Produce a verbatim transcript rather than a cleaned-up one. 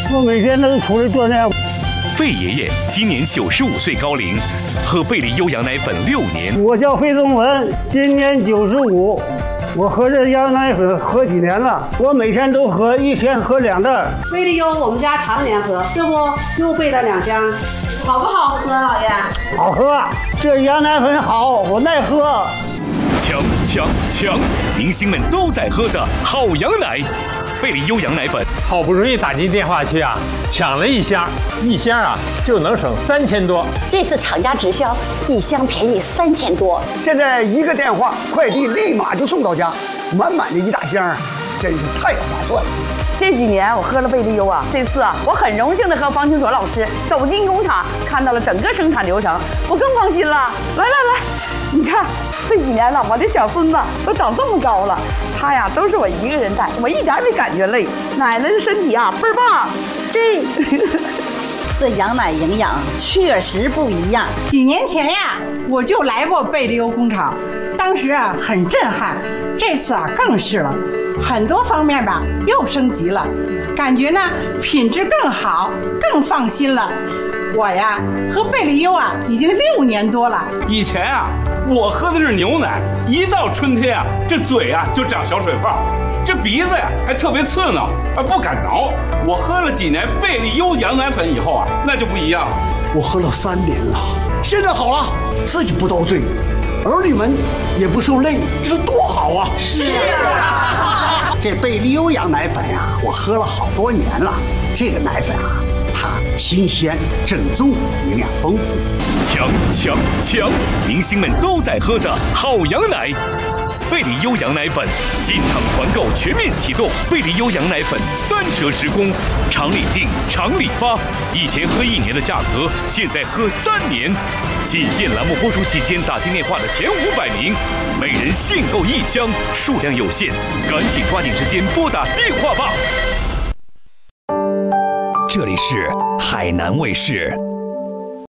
我每天都出来锻炼。 费爷爷今年九十五岁高龄，喝贝利优羊奶粉六年。 我叫费宗文，今年九十五。我喝这羊奶粉喝几年了？我每天都喝，一天喝两袋。 贝利优我们家常年喝，这不又备了两箱，好不好喝，老爷？ 好喝，这羊奶粉好，我耐喝。 强强强！明星们都在喝的好羊奶，贝利优羊奶粉。 好不容易打进电话去啊，抢了一箱，一箱啊就能省三千多。 这次厂家直销，一箱便宜三千多。 现在一个电话，快递立马就送到家，满满的一大箱，真是太划算了。 这几年我喝了贝利优啊，这次啊，我很荣幸的和方清所老师走进工厂，看到了整个生产流程，我更放心了。来来来，你看这几年了，我的小孙子都长这么高了，他呀都是我一个人带，我一点没感觉累。奶奶的身体啊倍儿棒，这这羊奶营养确实不一样。 几年前呀，我就来过贝利优工厂，当时啊很震撼，这次啊更是了。很多方面吧又升级了，感觉呢品质更好，更放心了。我呀喝贝利优啊已经六年多了。 以前啊我喝的是牛奶，一到春天啊这嘴啊就长小水泡，这鼻子呀还特别刺挠，啊不敢挠。我喝了几年贝利优羊奶粉以后啊，那就不一样了。 我喝了三年了，现在好了，自己不遭罪，儿女们也不受累，这是多好啊！ 是啊， 这贝利优羊奶粉呀、啊，我喝了好多年了。这个奶粉啊，它新鲜、正宗，营养丰富。 强强强！明星们都在喝的好羊奶。贝利优羊奶粉进场团购全面启动，贝利优羊奶粉三折时供，厂里订，厂里发。以前喝一年的价格，现在喝三年。仅限栏目播出期间打进电话的前五百名，每人限购一箱，数量有限，赶紧抓紧时间拨打电话吧。这里是海南卫视。